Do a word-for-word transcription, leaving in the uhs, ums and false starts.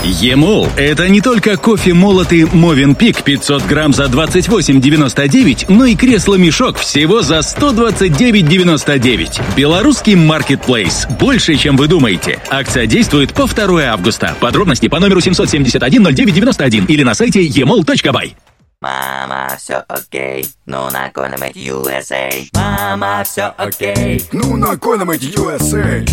Емол – это не только кофе молотый Movenpick пятьсот грамм за двадцать восемь девяносто девять, но и кресло-мешок всего за сто двадцать девять девяносто девять. Белорусский маркетплейс. Больше, чем вы думаете. Акция действует по второго августа. Подробности по номеру семь семь один ноль девять девяносто один или на сайте емол точка бай. Мама, все окей, ну наконим ю эс эй. Мама, все окей, ну наконим ю эс эй.